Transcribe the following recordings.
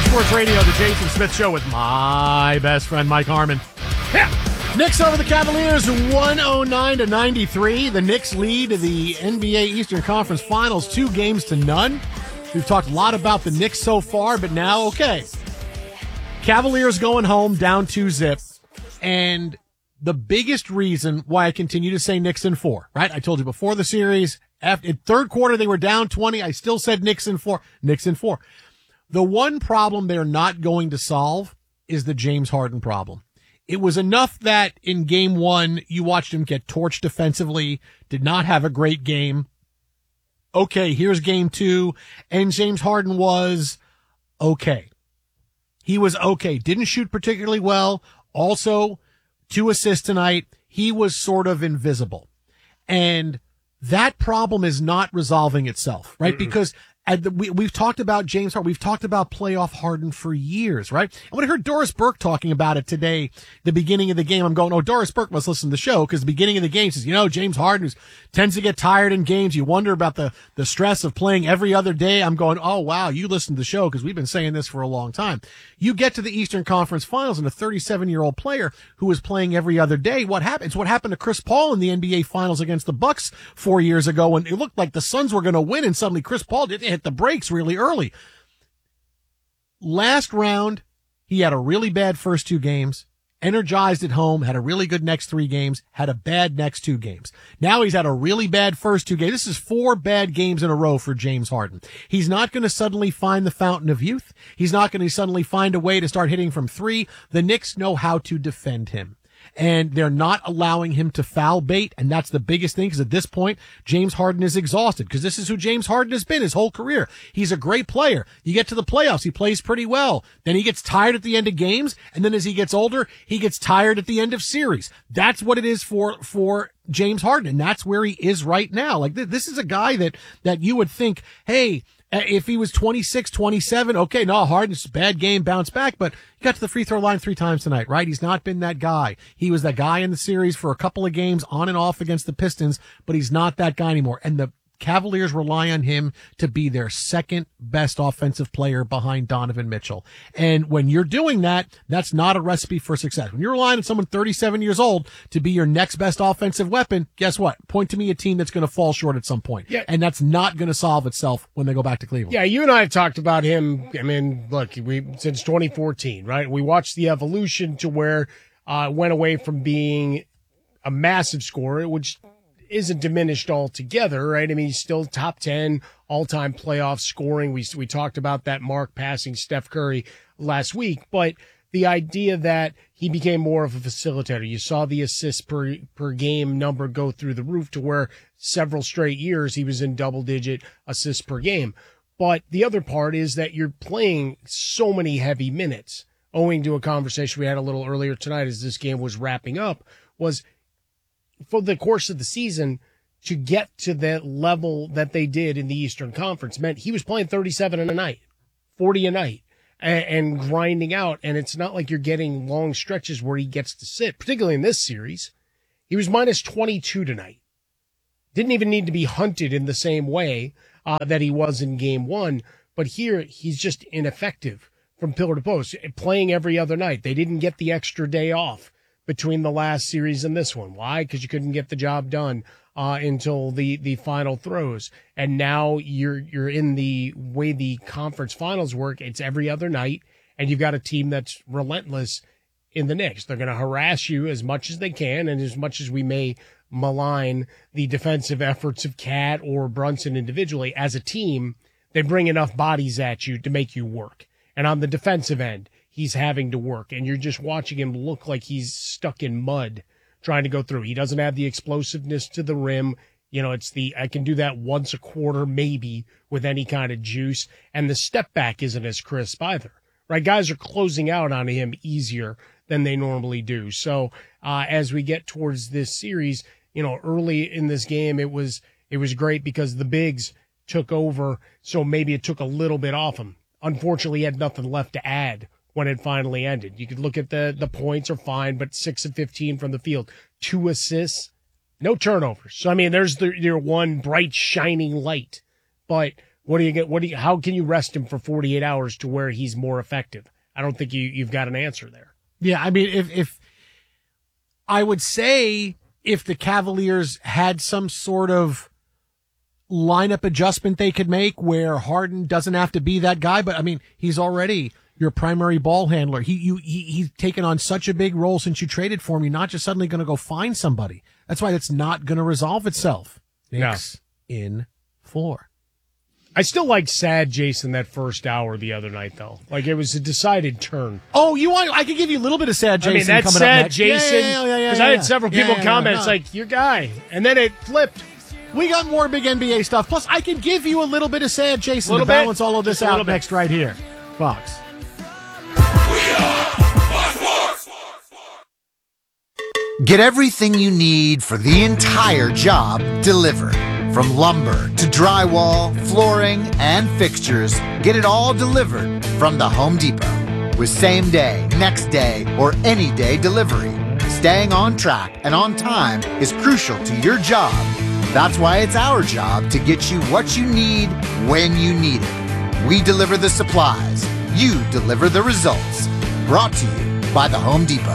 Fox Sports Radio, the Jason Smith Show with my best friend, Mike Harmon. Yeah. Knicks over the Cavaliers, 109-93. The Knicks lead the NBA Eastern Conference Finals 2-0. We've talked a lot about the Knicks so far, but now, okay. Cavaliers going home, down 2-0. And the biggest reason why I continue to say Knicks in 4, right? I told you before the series, in third quarter, they were down 20. I still said Knicks in 4. Knicks in 4. The one problem they're not going to solve is the James Harden problem. It was enough that in game 1, you watched him get torched defensively, did not have a great game. Okay, here's game 2, and James Harden was okay. He was okay. Didn't shoot particularly well. Also, 2 assists tonight. He was sort of invisible. And that problem is not resolving itself, right? Because we've talked about James Harden. We've talked about playoff Harden for years, right? And when I heard Doris Burke talking about it today, the beginning of the game, I'm going, oh, Doris Burke must listen to the show, because the beginning of the game says, James Harden tends to get tired in games. You wonder about the stress of playing every other day. I'm going, oh, wow, you listen to the show, because we've been saying this for a long time. You get to the Eastern Conference Finals and a 37-year-old player who is playing every other day. What happened? It's what happened to Chris Paul in the NBA Finals against the Bucks 4 years ago, when it looked like the Suns were going to win, and suddenly Chris Paul did hit the brakes really early. Last round, he had a really bad first 2 games, energized at home, had a really good next 3 games, had a bad next 2 games. Now he's had a really bad first 2 games. This is 4 bad games in a row for James Harden. He's not going to suddenly find the fountain of youth. He's not going to suddenly find a way to start hitting from 3. The Knicks know how to defend him, and they're not allowing him to foul bait. And that's the biggest thing, because at this point, James Harden is exhausted, because this is who James Harden has been his whole career. He's a great player. You get to the playoffs, he plays pretty well. Then he gets tired at the end of games. And then as he gets older, he gets tired at the end of series. That's what it is for James Harden. And that's where he is right now. Like, this is a guy that you would think, hey, if he was 26, 27, okay, no, Harden's a bad game, bounce back, but he got to the free throw line 3 times tonight, right? He's not been that guy. He was that guy in the series for a couple of games on and off against the Pistons, but he's not that guy anymore. And the Cavaliers rely on him to be their second best offensive player behind Donovan Mitchell. And when you're doing that, that's not a recipe for success. When you're relying on someone 37 years old to be your next best offensive weapon, guess what? Point to me a team that's going to fall short at some point. Yeah. And that's not going to solve itself when they go back to Cleveland. Yeah, you and I have talked about him. I mean, look, since 2014, right? We watched the evolution to where it went away from being a massive scorer, which isn't diminished altogether, right? I mean, he's still top 10 all-time playoff scoring. We talked about that mark passing Steph Curry last week, but the idea that he became more of a facilitator. You saw the assists per game number go through the roof to where several straight years he was in double-digit assists per game. But the other part is that you're playing so many heavy minutes, owing to a conversation we had a little earlier tonight as this game was wrapping up, was for the course of the season, to get to that level that they did in the Eastern Conference meant he was playing 37 a night, 40 a night, and grinding out. And it's not like you're getting long stretches where he gets to sit, particularly in this series. He was minus 22 tonight. Didn't even need to be hunted in the same way that he was in game 1. But here, he's just ineffective from pillar to post, playing every other night. They didn't get the extra day off between the last series and this one. Why? Because you couldn't get the job done until the final throws. And now you're in the way the conference finals work. It's every other night, and you've got a team that's relentless in the Knicks. They're going to harass you as much as they can, and as much as we may malign the defensive efforts of Cat or Brunson individually, as a team, they bring enough bodies at you to make you work. And on the defensive end, he's having to work, and you're just watching him look like he's stuck in mud trying to go through. He doesn't have the explosiveness to the rim. It's I can do that once a quarter, maybe, with any kind of juice. And the step back isn't as crisp either, right? Guys are closing out on him easier than they normally do. So, as we get towards this series, early in this game, it was great because the bigs took over. So maybe it took a little bit off him. Unfortunately, he had nothing left to add when it finally ended. You could look at the points are fine, but 6 of 15 from the field, 2 assists, no turnovers. So, I mean, there's your one bright, shining light. But How can you rest him for 48 hours to where he's more effective? I don't think you've got an answer there. Yeah, I mean, if I would say if the Cavaliers had some sort of lineup adjustment they could make where Harden doesn't have to be that guy, but I mean, he's already your primary ball handler. He's taken on such a big role since you traded for him. You're not just suddenly going to go find somebody. That's why it's not going to resolve itself. Knicks in 4. I still liked Sad Jason that first hour the other night, though. Like, it was a decided turn. Oh, I could give you a little bit of Sad Jason. I mean, that's coming Sad up next. Jason. Because I had several people comment, it's like, your guy. And then it flipped. We got more big NBA stuff. Plus, I can give you a little bit of Sad Jason to balance all of this out next right here. Fox. Get everything you need for the entire job delivered. From lumber to drywall, flooring, and fixtures, get it all delivered from the Home Depot. With same day, next day, or any day delivery. Staying on track and on time is crucial to your job. That's why it's our job to get you what you need when you need it. We deliver the supplies. You deliver the results. Brought to you by the Home Depot.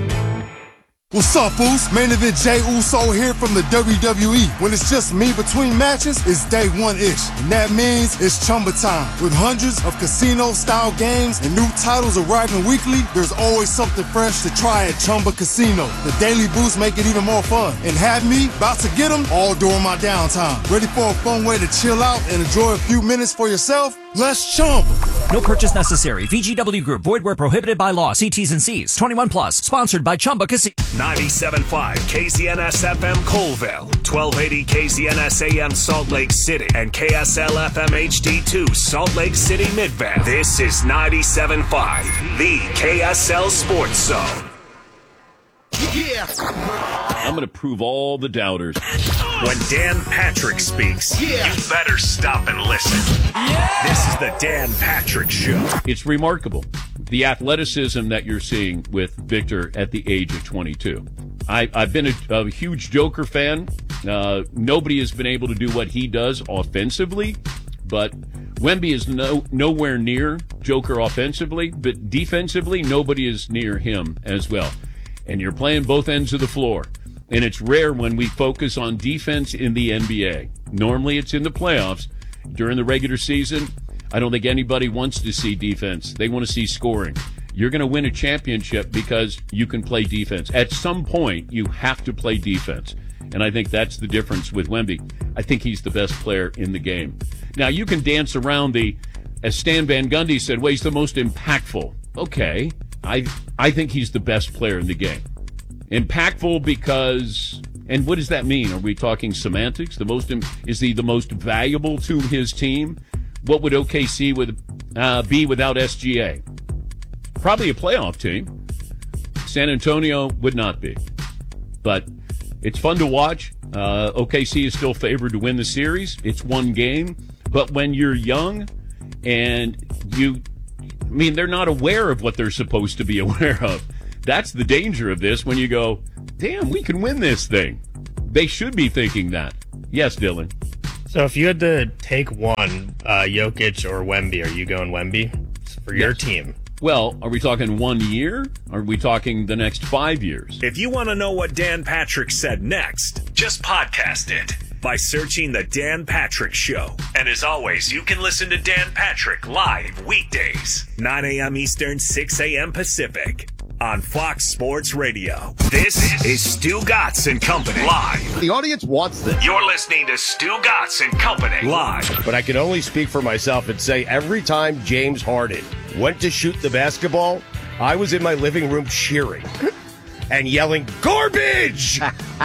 What's up, Boost? Main event Jey Uso here from the WWE. When it's just me between matches, it's day one-ish. And that means it's Chumba time. With hundreds of casino-style games and new titles arriving weekly, there's always something fresh to try at Chumba Casino. The Daily Boost make it even more fun. And have me about to get them all during my downtime. Ready for a fun way to chill out and enjoy a few minutes for yourself? Let's Chumba. No purchase necessary. VGW Group. Void where prohibited by law. See T's and C's. 21 plus. Sponsored by Chumba Casino. 97.5 KZNS FM Colville, 1280 KZNS AM Salt Lake City, and KSL FM HD2 Salt Lake City Midvale. This is 97.5, the KSL Sports Zone. Yeah. I'm going to prove all the doubters. When Dan Patrick speaks, you better stop and listen. This is the Dan Patrick Show. It's remarkable, the athleticism that you're seeing with Victor at the age of 22. I've been a huge Joker fan. Nobody has been able to do what he does offensively, but Wemby is nowhere near Joker offensively, but defensively, nobody is near him as well. And you're playing both ends of the floor. And it's rare when we focus on defense in the NBA. Normally it's in the playoffs. During the regular season, I don't think anybody wants to see defense. They want to see scoring. You're going to win a championship because you can play defense. At some point, you have to play defense. And I think that's the difference with Wemby. I think he's the best player in the game. Now, you can dance around as Stan Van Gundy said, well, he's the most impactful. Okay. I think he's the best player in the game. Impactful because, and what does that mean? Are we talking semantics? Is he the most valuable to his team? What would OKC be without SGA? Probably a playoff team. San Antonio would not be. But it's fun to watch. OKC is still favored to win the series. It's one game. But when you're young and they're not aware of what they're supposed to be aware of. That's the danger of this when you go, damn, we can win this thing. They should be thinking that. Yes, Dylan. So if you had to take one, Jokic or Wemby, are you going Wemby for your team? Well, are we talking 1 year? Are we talking the next 5 years? If you want to know what Dan Patrick said next, just podcast it by searching The Dan Patrick Show. And as always, you can listen to Dan Patrick live weekdays, 9 a.m. Eastern, 6 a.m. Pacific, on Fox Sports Radio. This is Stu Gatz and Company live. The audience wants this. You're listening to Stu Gatz and Company live. But I can only speak for myself and say every time James Harden went to shoot the basketball, I was in my living room cheering and yelling, garbage!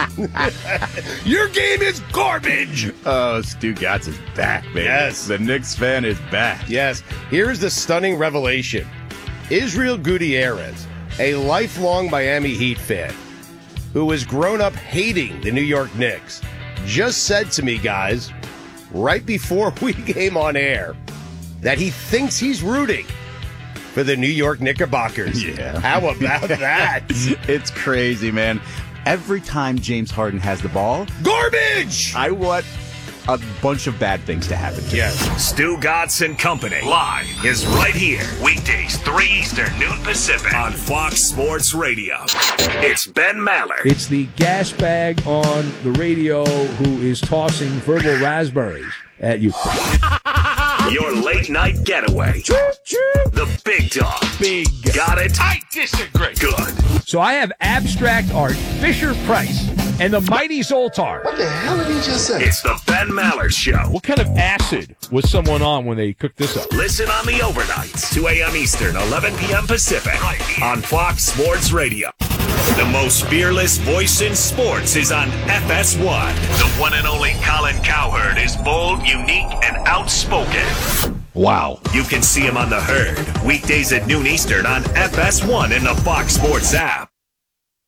Your game is garbage! Oh, Stu Gatz is back, baby. Yes. The Knicks fan is back. Yes. Here's the stunning revelation. Israel Gutierrez, a lifelong Miami Heat fan who has grown up hating the New York Knicks, just said to me, guys, right before we came on air, that he thinks he's rooting for the New York Knickerbockers. Yeah. How about that? It's crazy, man. Every time James Harden has the ball, garbage! I want a bunch of bad things to happen to. Yes. Stu Gatz and Company live is right here. Weekdays, 3 Eastern, noon Pacific on Fox Sports Radio. It's Ben Maller. It's the gas bag on the radio who is tossing verbal raspberries at you. Your late night getaway. The big dog. Big. Got it? I disagree. Good. So I have abstract art, Fisher-Price, and the mighty Zoltar. What the hell did he just say? It's the Ben Maller Show. What kind of acid was someone on when they cooked this up? Listen on the overnights, 2 a.m. Eastern, 11 p.m. Pacific, on Fox Sports Radio. The most fearless voice in sports is on FS1. The one and only Colin Cowherd is bold, unique, and outspoken. Wow. You can see him on The Herd, weekdays at noon Eastern on FS1 in the Fox Sports app.